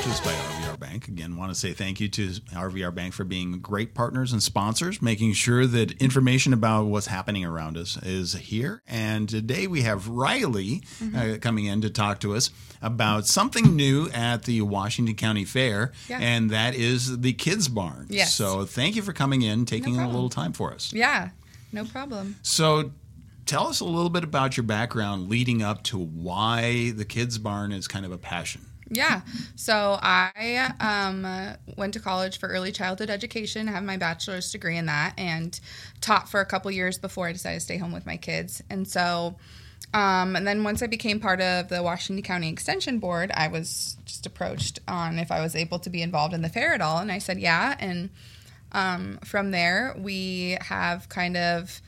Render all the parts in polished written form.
purchased by RVR Bank. Again, want to say thank you to RVR Bank for being great partners and sponsors, making sure that information about what's happening around us is here. And today we have Riley coming in to talk to us about something new at the Washington County Fair, and that is the Kids Barn. Yes. So thank you for coming in, taking a little time for us. Yeah, no problem. So tell us a little bit about your background leading up to why the Kids Barn is kind of a passion. Yeah. So I went to college for early childhood education, have my bachelor's degree in that, and taught for a couple years before I decided to stay home with my kids. And so, and then once I became part of the Washington County Extension Board, I was just approached on if I was able to be involved in the fair at all. And I said, yeah. And from there, we have kind of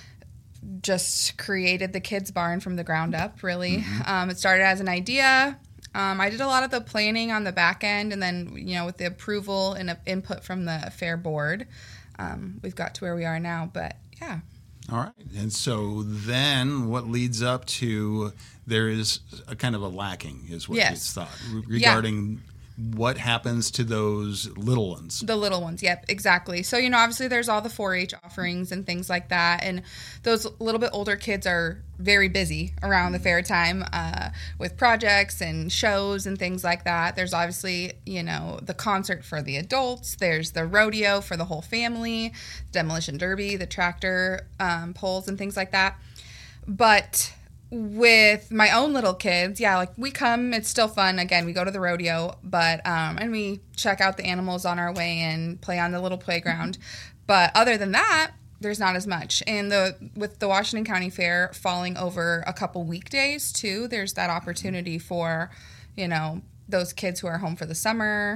just created the Kids Barn from the ground up, really. It started as an idea. I did a lot of the planning on the back end, and then, with the approval and input from the fair board, we've got to where we are now. But, yeah. All right. And so then what leads up to there is a kind of a lacking is what it's thought regarding what happens to those little ones. The little ones, yep, exactly. So, obviously there's all the 4-H offerings and things like that. And those little bit older kids are very busy around the fair time with projects and shows and things like that. There's obviously, the concert for the adults. There's the rodeo for the whole family, demolition derby, the tractor pulls and things like that. But with my own little kids, we come, it's still fun. Again, we go to the rodeo, but, and we check out the animals on our way and play on the little playground. But other than that, there's not as much. And with the Washington County Fair falling over a couple weekdays too, there's that opportunity for, those kids who are home for the summer,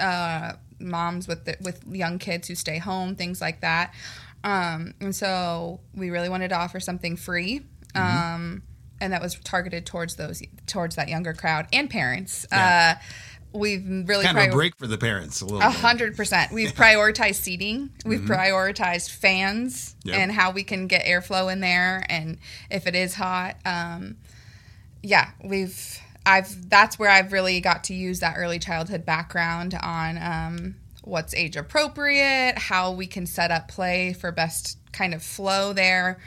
moms with young kids who stay home, things like that. And so we really wanted to offer something free. And that was targeted towards that younger crowd and parents. Yeah. We've really kind of a break for the parents a little 100%. We've prioritized seating. We've prioritized fans and how we can get airflow in there. And if it is hot, that's where I've really got to use that early childhood background on what's age appropriate, how we can set up play for best kind of flow there.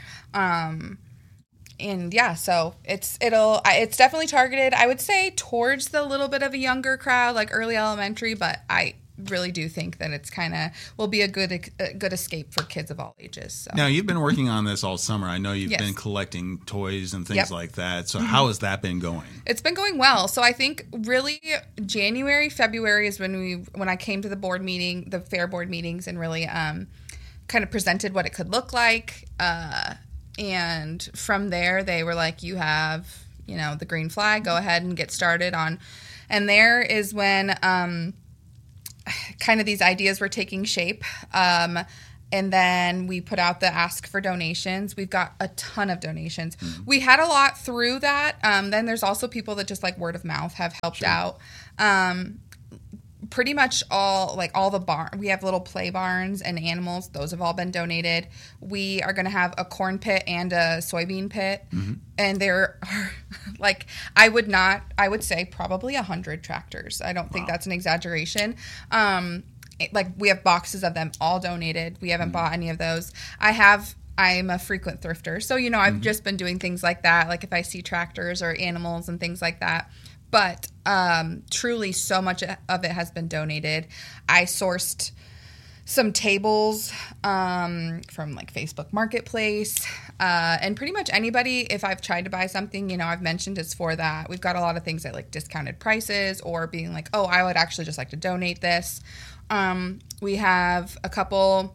And so it's definitely targeted, I would say, towards the little bit of a younger crowd, like early elementary, but I really do think that it's kind of will be a good escape for kids of all ages. So. Now, you've been working on this all summer. I know you've been collecting toys and things like that. So how has that been going? It's been going well. So I think really January, February is when I came to the board meeting, the fair board meetings, and really kind of presented what it could look like. And from there, they were like, you have, the green flag, go ahead and get started on. And there is when kind of these ideas were taking shape. And then we put out the ask for donations. We've got a ton of donations. We had a lot through that. Then there's also people that just like word of mouth have helped out. Pretty much all the barn. We have little play barns and animals. Those have all been donated. We are going to have a corn pit and a soybean pit. And there are I would say probably 100 tractors. I don't think that's an exaggeration. We have boxes of them all donated. We haven't bought any of those. I'm a frequent thrifter. So, I've just been doing things like that. Like if I see tractors or animals and things like that. But truly, so much of it has been donated. I sourced some tables from Facebook Marketplace, and pretty much anybody. If I've tried to buy something, I've mentioned it's for that. We've got a lot of things at discounted prices, or being like, oh, I would actually just like to donate this. We have a couple.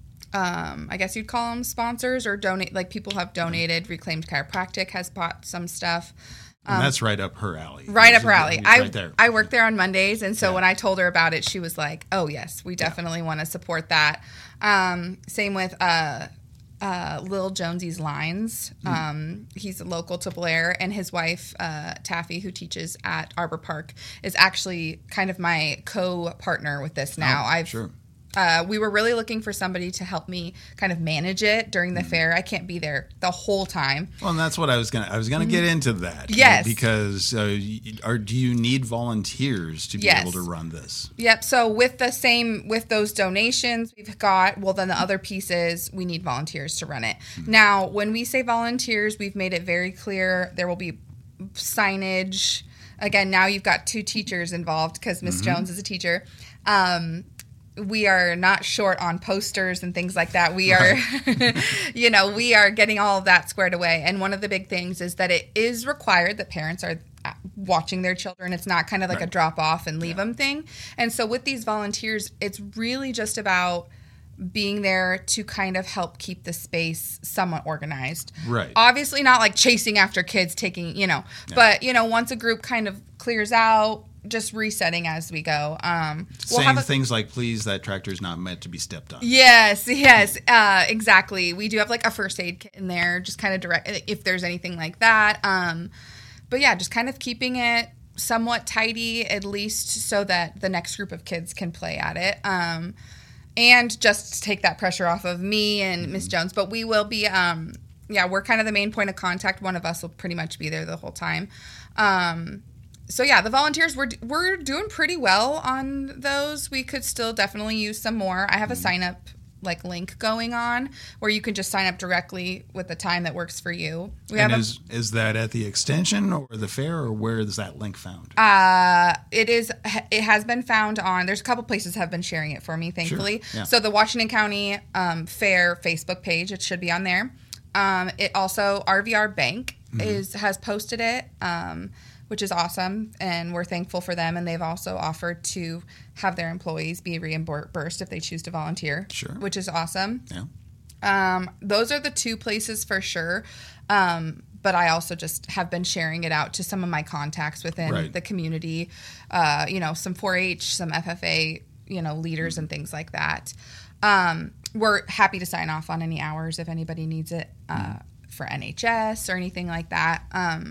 I guess you'd call them sponsors or donate. People have donated. Reclaimed Chiropractic has bought some stuff. And that's right up her alley. Right up her alley. Right there. I work there on Mondays, and so when I told her about it, she was like, oh, yes, we definitely want to support that. Same with Lil Jonesy's Lines. He's local to Blair, and his wife, Taffy, who teaches at Arbor Park, is actually kind of my co-partner with this now. we were really looking for somebody to help me kind of manage it during the fair. I can't be there the whole time. Well, and that's what I was gonna get into that. Yes. Because do you need volunteers to be able to run this? Yep. So with those donations we've got, well, then the other piece is we need volunteers to run it. Now, when we say volunteers, we've made it very clear there will be signage. Again, now you've got 2 teachers involved because Miss Jones is a teacher. We are not short on posters and things like that. We are, we are getting all of that squared away. And one of the big things is that it is required that parents are watching their children. It's not kind of like a drop off and leave them thing. And so with these volunteers, it's really just about being there to kind of help keep the space somewhat organized. Right. Obviously not like chasing after kids taking, but, once a group kind of clears out, just resetting as we go. Saying things like, please, that tractor is not meant to be stepped on. Yes, exactly. We do have like a first aid kit in there, just kind of direct if there's anything like that. But yeah, just kind of keeping it somewhat tidy, at least so that the next group of kids can play at it. And just to take that pressure off of me and Miss Jones. But we will be, we're kind of the main point of contact. One of us will pretty much be there the whole time. So yeah, the volunteers, we're doing pretty well on those. We could still definitely use some more. I have a sign up link going on where you can just sign up directly with the time that works for you. Is that at the extension or the fair, or where is that link found? It has been found on, there's a couple places have been sharing it for me, thankfully. Sure. Yeah. So the Washington County Fair Facebook page, it should be on there. It also, RVR Bank has posted it, which is awesome, and we're thankful for them. And they've also offered to have their employees be reimbursed if they choose to volunteer, which is awesome. Yeah. Those are the 2 places for sure. But I also just have been sharing it out to some of my contacts within the community, some 4-H, some FFA, leaders and things like that. We're happy to sign off on any hours if anybody needs it for NHS or anything like that.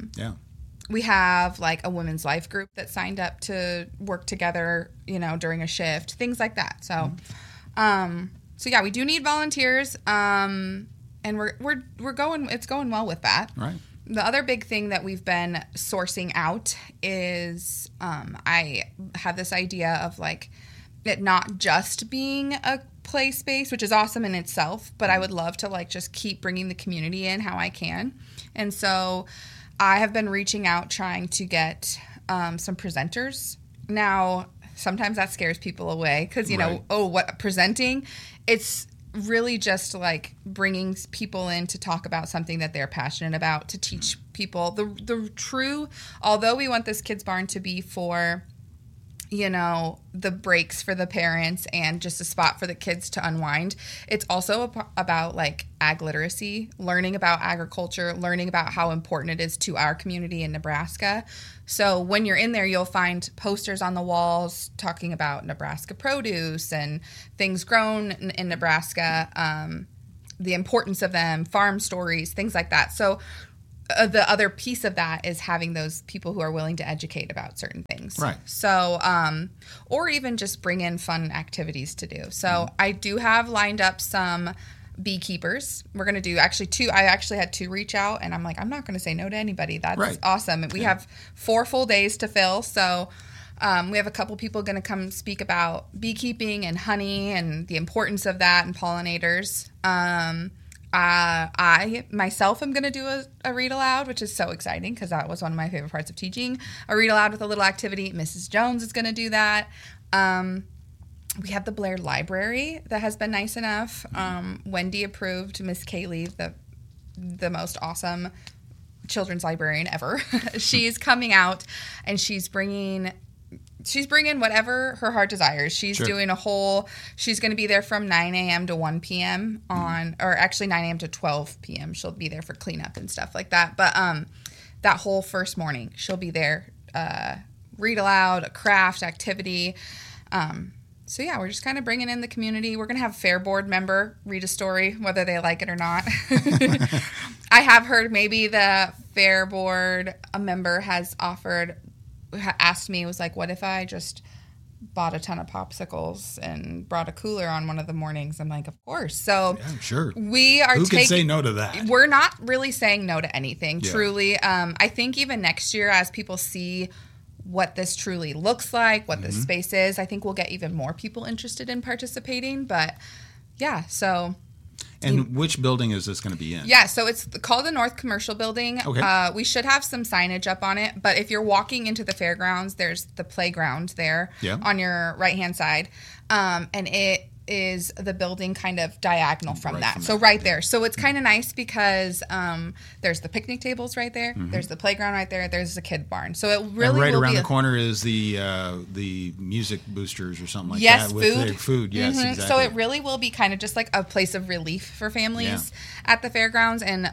We have like a women's life group that signed up to work together, during a shift, things like that. So, yeah, we do need volunteers, and we're going. It's going well with that. Right. The other big thing that we've been sourcing out is I have this idea of like it not just being a play space, which is awesome in itself, but I would love to like just keep bringing the community in how I can, and so I have been reaching out trying to get some presenters. Now, sometimes that scares people away because, what presenting? It's really just like bringing people in to talk about something that they're passionate about, to teach people the true, although we want this Kids Barn to be for, the breaks for the parents and just a spot for the kids to unwind. It's also about like ag literacy, learning about agriculture, learning about how important it is to our community in Nebraska. So when you're in there, you'll find posters on the walls talking about Nebraska produce and things grown in Nebraska, the importance of them, farm stories, things like that. So the other piece of that is having those people who are willing to educate about certain things. Right. So, or even just bring in fun activities to do. So I do have lined up some beekeepers. We're going to do actually 2. I actually had 2 reach out, and I'm like, I'm not going to say no to anybody. That's awesome. And we have 4 full days to fill. So we have a couple people going to come speak about beekeeping and honey and the importance of that and pollinators. I myself am going to do a read aloud, which is so exciting because that was one of my favorite parts of teaching. A read aloud with a little activity. Mrs. Jones is going to do that. We have the Blair Library that has been nice enough. Wendy approved Miss Kaylee, the most awesome children's librarian ever. She's coming out and she's bringing whatever her heart desires. She's doing she's going to be there from 9 a.m. to 1 p.m. or actually 9 a.m. to 12 p.m. She'll be there for cleanup and stuff like that. But that whole first morning, she'll be there, read aloud, a craft activity. So yeah, we're just kind of bringing in the community. We're going to have a fair board member read a story, whether they like it or not. I have heard maybe the fair board, a member has asked me, was like, what if I just bought a ton of popsicles and brought a cooler on one of the mornings. I'm like, of course. So yeah, sure. We are Who can say no to that? We're not really saying no to anything, Yeah. truly. I think even next year, as people see what this truly looks like, what this space is, I think we'll get even more people interested in participating. But yeah, so. And which building is this going to be in? Yeah, so it's called the North Commercial Building. Okay. We should have some signage up on it, but if you're walking into the fairgrounds, there's the playground there on your right-hand side, and it is the building kind of diagonal from that. So right there. So it's kind of nice because there's the picnic tables right there, there's the playground right there, there's the kid barn. So it really and right will around be the corner is the music boosters or something like yes, that. food. With their food. Yes, exactly. So it really will be kind of just like a place of relief for families at the fairgrounds. And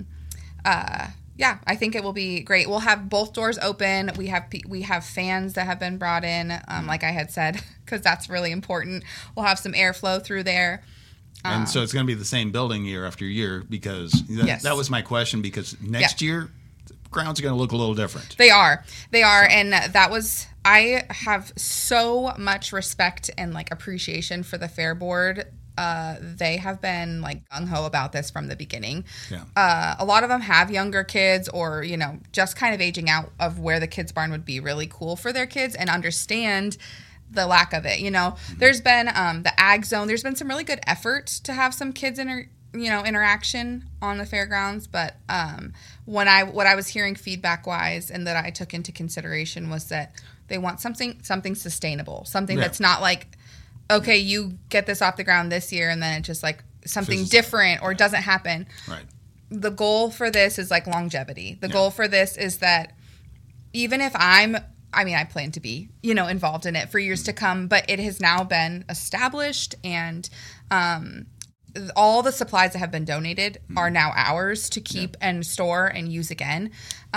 yeah, I think it will be great. We'll have both doors open. We have fans that have been brought in, like I had said, because that's really important. We'll have some airflow through there. And so it's going to be the same building year after year because that was my question, because next year the grounds are going to look a little different. They are. And that was, I have so much respect and like appreciation for the Fair Board. They have been like gung-ho about this from the beginning. Yeah. A lot of them have younger kids or, you know, just kind of aging out of where the kids barn would be really cool for their kids and understand the lack of it. You know, there's been the ag zone. There's been some really good effort to have some kids interaction on the fairgrounds. But what I was hearing feedback wise and that I took into consideration was that they want something sustainable, something that's not like, okay, you get this off the ground this year and then it's just like something different or doesn't happen. Right. The goal for this is like longevity. The goal for this is that even if I plan to be, involved in it for years to come, but it has now been established and all the supplies that have been donated are now ours to keep and store and use again.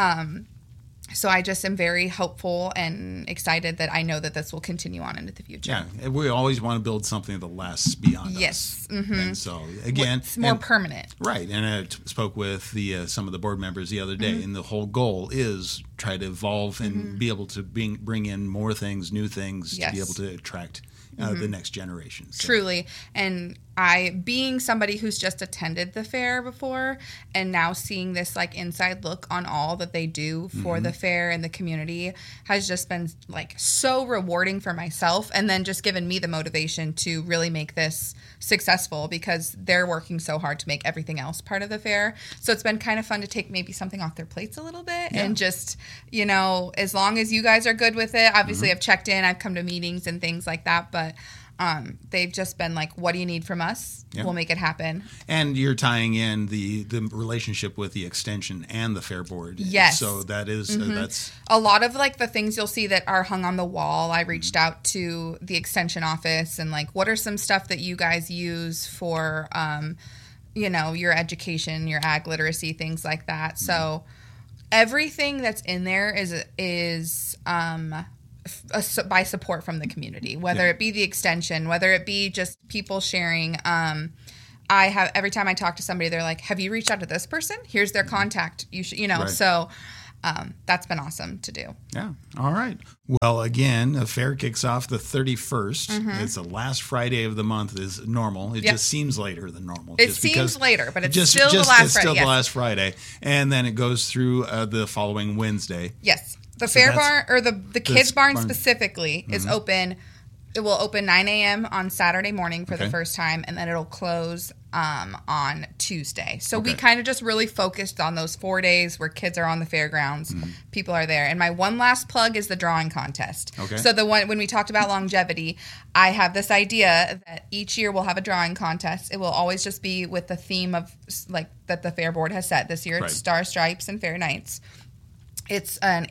So I just am very hopeful and excited that I know that this will continue on into the future. Yeah, we always want to build something that lasts beyond us. Yes. And so, again... It's more permanent. Right. And I spoke with some of the board members the other day, and the whole goal is try to evolve and be able to bring in more things, new things, to be able to attract the next generation. So. Truly. And I, being somebody who's just attended the fair before and now seeing this like inside look on all that they do for the fair and the community has just been like so rewarding for myself, and then just given me the motivation to really make this successful because they're working so hard to make everything else part of the fair. So it's been kind of fun to take maybe something off their plates a little bit and just, as long as you guys are good with it, obviously I've checked in, I've come to meetings and things like that, but they've just been like, what do you need from us? We'll make it happen. And you're tying in the relationship with the extension and the fair board. Yes. So that is, that's... A lot of like the things you'll see that are hung on the wall, I reached out to the extension office and like, what are some stuff that you guys use for, your education, your ag literacy, things like that. So everything that's in there is by support from the community, whether it be the extension, whether it be just people sharing. I have, every time I talk to somebody, they're like, have you reached out to this person? Here's their contact. You should, so that's been awesome to do. Yeah. All right. Well, again, the fair kicks off the 31st. It's the last Friday of the month is normal. It just seems later than normal. It seems later, but it's still the last Friday. It's still the last Friday. And then it goes through the following Wednesday. Yes. The fair barn, or the kids barn specifically, is open. It will open 9 a.m. on Saturday morning for the first time, and then it'll close on Tuesday. So we kind of just really focused on those 4 days where kids are on the fairgrounds, people are there. And my one last plug is the drawing contest. Okay. So the one when we talked about longevity, I have this idea that each year we'll have a drawing contest. It will always just be with the theme of like that the fair board has set. This year it's Star Stripes and Fair Nights. It's an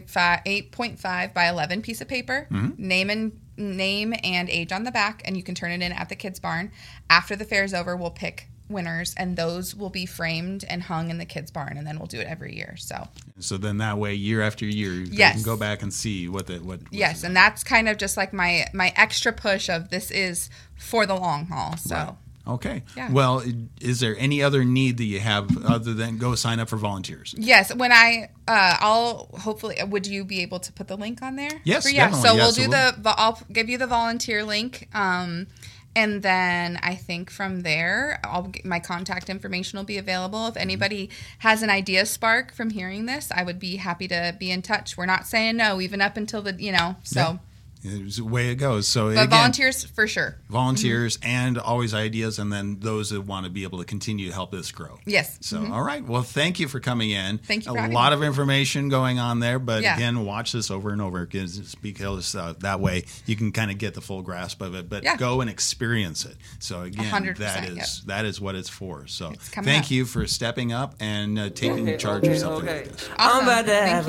8.5 by 11 piece of paper, name and age on the back, and you can turn it in at the kids barn. After the fair's over, we'll pick winners, and those will be framed and hung in the kids barn, and then we'll do it every year. So then that way, year after year, you can go back and see what. Yes, and that's kind of just like my extra push of this is for the long haul. So. Right. Okay. Yeah. Well, is there any other need that you have other than go sign up for volunteers? Yes, when I'll hopefully, would you be able to put the link on there? Yes, Yeah. definitely. So Yeah, we'll so do I'll give you the volunteer link, and then I think from there, my contact information will be available. If anybody has an idea spark from hearing this, I would be happy to be in touch. We're not saying no, even up until so. Yeah. It's the way it goes. So But again, volunteers for sure. volunteers and always ideas, and then those that want to be able to continue to help this grow. Yes. So, all right. Well, thank you for coming in. Thank you for A having lot me. of information going on there, but Yeah. again, watch this over and over again because that way you can kind of get the full grasp of it. But Yeah. go and experience it. So again, 100%, that is what it's for. So It's coming thank up. you for stepping up and taking charge of something like this. Awesome. I'm about to have Thank